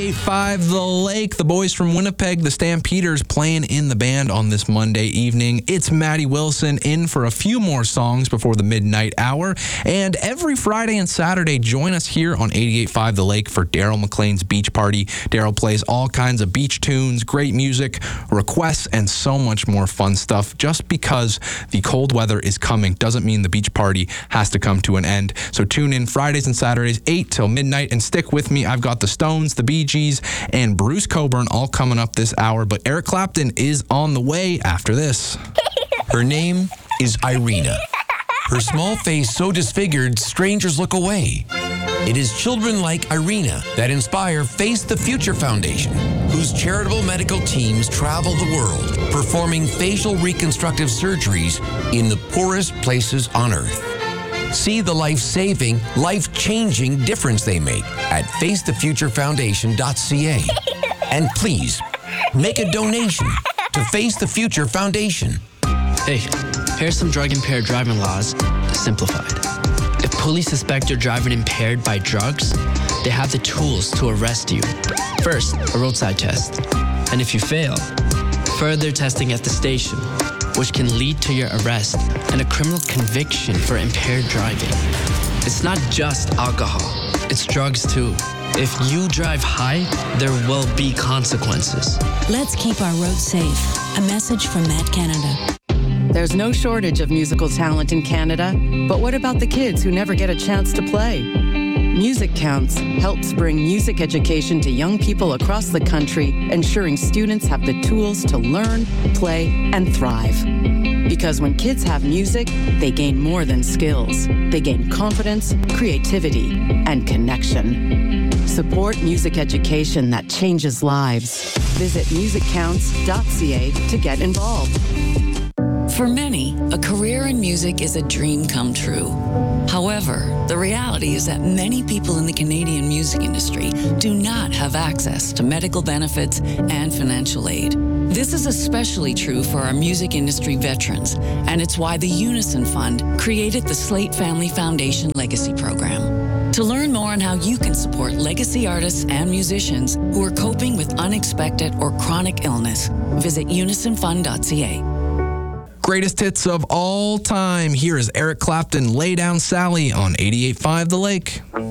88.5 The Lake. The boys from Winnipeg, the Stampeders, playing in the band on this Monday evening. It's Maddie Wilson in for a few more songs before the midnight hour. And every Friday and Saturday, join us here on 88.5 The Lake for Daryl McLean's Beach Party. Daryl plays all kinds of beach tunes, great music, requests, and so much more fun stuff. Just because the cold weather is coming doesn't mean the beach party has to come to an end. So tune in Fridays and Saturdays, 8 till midnight, and stick with me. I've got the Stones, the Bee Gees, and Bruce Cockburn all coming up this hour, but Eric Clapton is on the way after this. Her name is Irina. Her small face so disfigured, strangers look away. It is children like Irina that inspire Face the Future Foundation, whose charitable medical teams travel the world performing facial reconstructive surgeries in the poorest places on Earth. See the life-saving, life-changing difference they make at facethefuturefoundation.ca. And please, make a donation to Face the Future Foundation. Hey, here's some drug-impaired driving laws, simplified. If police suspect you're driving impaired by drugs, they have the tools to arrest you. First, a roadside test. And if you fail, further testing at the station, which can lead to your arrest and a criminal conviction for impaired driving. It's not just alcohol, it's drugs too. If you drive high, there will be consequences. Let's keep our roads safe. A message from Matt Canada. There's no shortage of musical talent in Canada, but what about the kids who never get a chance to play? Music Counts helps bring music education to young people across the country, ensuring students have the tools to learn, play, and thrive. Because when kids have music, they gain more than skills. They gain confidence, creativity, and connection. Support music education that changes lives. Visit musiccounts.ca to get involved. For many, a career in music is a dream come true. However, the reality is that many people in the Canadian music industry do not have access to medical benefits and financial aid. This is especially true for our music industry veterans, and it's why the Unison Fund created the Slate Family Foundation Legacy Program. To learn more on how you can support legacy artists and musicians who are coping with unexpected or chronic illness, visit unisonfund.ca. Greatest hits of all time. Here is Eric Clapton, Lay Down Sally on 88.5 The Lake.